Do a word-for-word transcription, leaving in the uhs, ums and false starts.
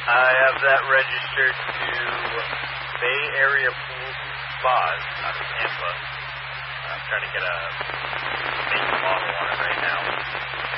I have that registered to Bay Area Pools and Spas out of Tampa. I'm trying to get a make model on it right now.